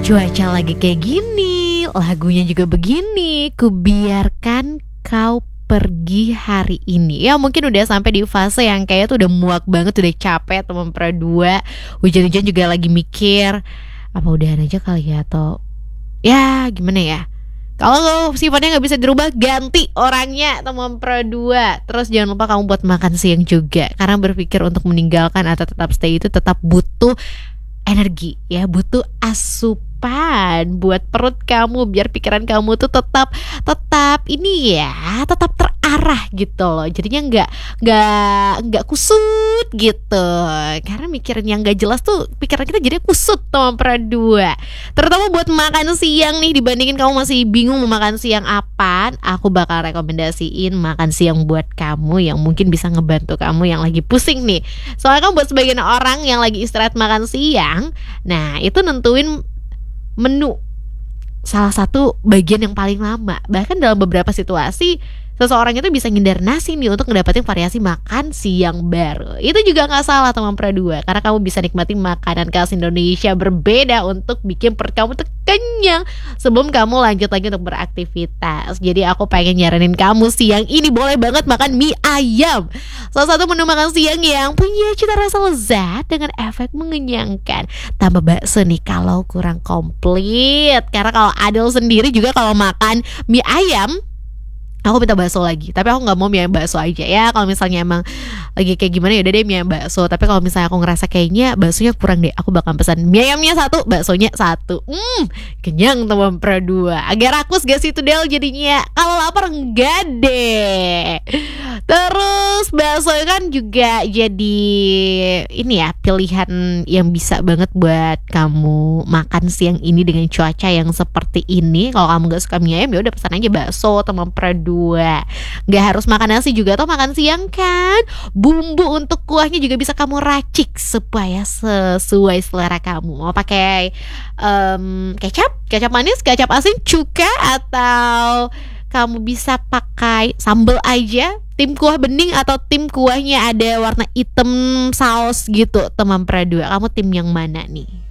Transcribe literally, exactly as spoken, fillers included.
Cuaca lagi kayak gini, lagunya juga begini, ku biarkan kau pergi hari ini. Ya mungkin udah sampai di fase yang kayak tuh udah muak banget, udah capek teman berdua. Hujan-hujan juga lagi mikir, apa udahan aja kali ya, atau ya gimana ya. Kalau sifatnya gak bisa dirubah, ganti orangnya teman berdua. Terus jangan lupa kamu buat makan siang juga, karena berpikir untuk meninggalkan atau tetap stay itu tetap butuh energi ya, butuh asupan buat perut kamu, biar pikiran kamu tuh tetap tetap ini ya, tetap terarah gitu loh. Jadinya nggak nggak nggak kusut gitu, karena mikirin yang nggak jelas tuh pikiran kita jadi kusut sama berdua. Terutama buat makan siang nih, dibandingin kamu masih bingung mau makan siang apaan, aku bakal rekomendasiin makan siang buat kamu yang mungkin bisa ngebantu kamu yang lagi pusing nih. Soalnya kan buat sebagian orang yang lagi istirahat makan siang, nah itu nentuin menu salah satu bagian yang paling lama. Bahkan dalam beberapa situasi seseorang itu bisa ngindar nasi nih untuk ngedapetin variasi makan siang baru. Itu juga gak salah teman pradua, karena kamu bisa nikmati makanan khas Indonesia berbeda untuk bikin perut kamu tuh kenyang sebelum kamu lanjut lagi untuk beraktivitas. Jadi aku pengen nyaranin kamu siang ini boleh banget makan mie ayam, salah satu menu makan siang yang punya cita rasa lezat dengan efek mengenyangkan. Tambah bakso nih kalau kurang komplit, karena kalau Adel sendiri juga kalau makan mie ayam, aku minta bakso lagi. Tapi aku gak mau mie ayam bakso aja ya. Kalau misalnya emang lagi kayak gimana ya udah deh mie ayam bakso. Tapi kalau misalnya aku ngerasa kayaknya baksonya kurang deh, aku bakal pesan mie ayamnya satu, baksonya satu. Hmm, kenyang teman berdua. Agak rakus gak sih itu Del jadinya? Kalau lapar enggak deh. Terus bakso kan juga jadi ini ya, pilihan yang bisa banget buat kamu makan siang ini dengan cuaca yang seperti ini. Kalau kamu gak suka mie ayam ya udah pesan aja bakso teman berdua. Gak harus makan nasi juga atau makan siang kan. Bumbu untuk kuahnya juga bisa kamu racik supaya sesuai selera kamu. Mau pakai um, kecap, kecap manis, kecap asin, cuka, atau kamu bisa pakai sambal aja. Tim kuah bening atau tim kuahnya ada warna hitam saus gitu teman pradua. Kamu tim yang mana nih?